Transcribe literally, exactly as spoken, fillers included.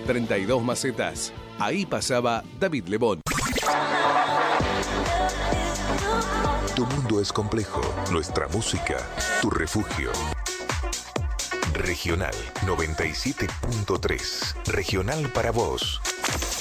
treinta y dos Macetas. Ahí pasaba David Lebón. Tu mundo es complejo, nuestra música, tu refugio. Regional noventa y siete punto tres. Regional para vos.